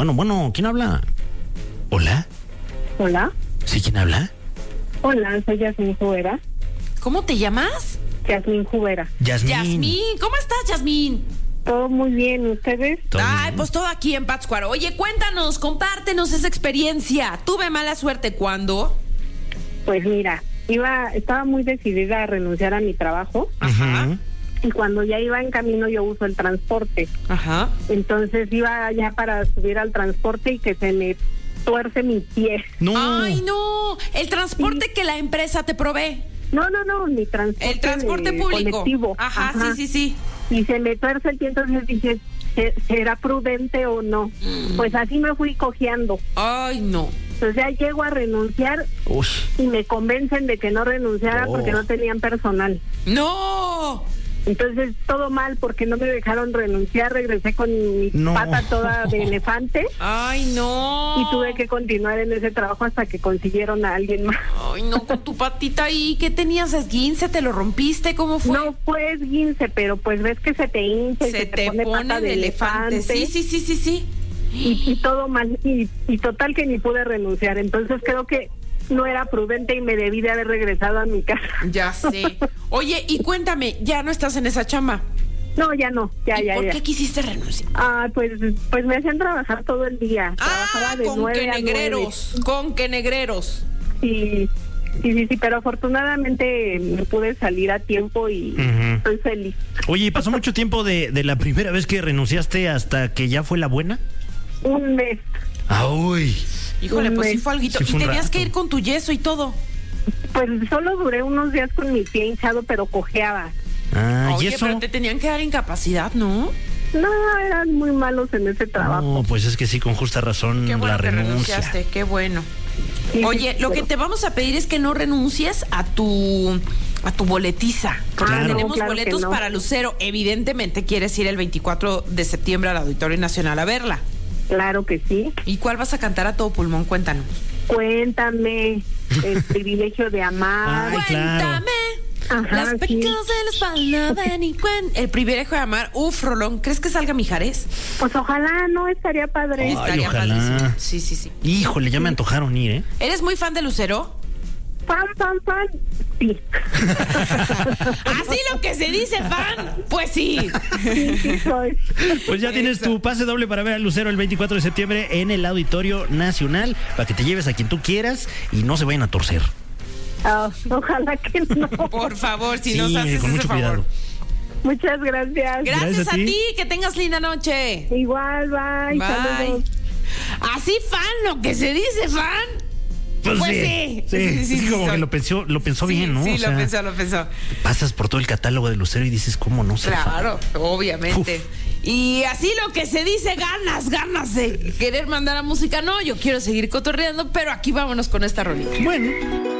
Bueno, ¿quién habla? ¿Hola? Hola. ¿Sí, quién habla? Hola, soy Yasmín Jubera. ¿Cómo te llamas? Yasmín Jubera. Yasmín. ¿Cómo estás, Yasmín? Todo muy bien, ¿ustedes? Ay, pues todo aquí en Pátzcuaro. Oye, cuéntanos, compártenos esa experiencia. ¿Tuve mala suerte cuándo? Pues mira, estaba muy decidida a renunciar a mi trabajo. Ajá. Y cuando ya iba en camino yo uso el transporte. Ajá. Entonces iba ya para subir al transporte y que se me tuerce mi pie. No. Ay, no. El transporte que la empresa te provee. No, mi transporte. El transporte público. Colectivo. Ajá, sí. Y se me tuerce el pie, entonces dije, ¿será prudente o no? Pues así me fui cojeando. Ay, no. Entonces ya llego a renunciar Uy. y me convencen de que no renunciara porque no tenían personal. ¡No! Entonces todo mal porque no me dejaron renunciar, regresé con mi pata toda de elefante. ¡Ay, no! Y tuve que continuar en ese trabajo hasta que consiguieron a alguien más. Ay, no, con tu patita ahí. ¿Qué tenías? ¿Esguince? ¿Te lo rompiste? ¿Cómo fue? No fue esguince, pero pues ves que se te hincha y se te pone pata de elefante. Sí. Y todo mal, y total que ni pude renunciar. Entonces creo que no era prudente y me debí de haber regresado a mi casa. Ya sé. Oye, y cuéntame, ¿ya no estás en esa chamba? No, ya no, ya. ¿Por qué quisiste renunciar? Pues me hacían trabajar todo el día. Trabajaba de 9 a 9. ¿Con qué negreros? Sí, pero afortunadamente me pude salir a tiempo y estoy feliz. Oye, ¿pasó mucho tiempo de la primera vez que renunciaste hasta que ya fue la buena? Un mes. ¡Ay! Híjole, pues sí fue alguito. Sí y fue un tenías rato. que ir con tu yeso y todo. Pues solo duré unos días con mi pie hinchado, pero cojeaba. Ah, Oye, ¿y eso? pero te tenían que dar incapacidad, ¿no? No, eran muy malos en ese trabajo. No, pues es que sí, con justa razón Qué bueno la que renuncia. renunciaste, qué bueno. Sí, Oye, lo que te vamos a pedir es que no renuncies a tu boletiza. Porque Claro. tenemos Claro que boletos no. para Lucero. Evidentemente quieres ir el 24 de septiembre al Auditorio Nacional a verla. Claro que sí. ¿Y cuál vas a cantar a todo pulmón? Cuéntanos. Cuéntame, el privilegio de amar. Ay, claro. Cuéntame. Ajá, Las sí. pecas de la espalda ven y el privilegio de amar. Rolón, ¿crees que salga Mijares? Pues ojalá, no estaría padre. Ay, Estaría ojalá. padrísimo. Sí. Híjole, ya me antojaron ir, ¿eh? ¿Eres muy fan de Lucero? Fan. Sí. Así lo que se dice fan, pues sí. Sí soy. Pues ya tienes tu pase doble para ver a Lucero el 24 de septiembre en el Auditorio Nacional, para que te lleves a quien tú quieras y no se vayan a torcer. Ojalá que no. Por favor, si Sí, nos haces con ese mucho favor. cuidado. Muchas gracias. Gracias Gracias a a ti. ti, que tengas linda noche. Igual, bye. Saludos. Así fan, lo que se dice fan. Pues sí. Sí, como soy. que lo pensó bien, ¿no? Sí, O sea, lo pensó. pasas por todo el catálogo de Lucero y dices, ¿cómo no se Claro, obviamente. Y así lo que se dice, ganas de querer mandar a música. No, yo quiero seguir cotorreando, pero aquí vámonos con esta rolita. Bueno.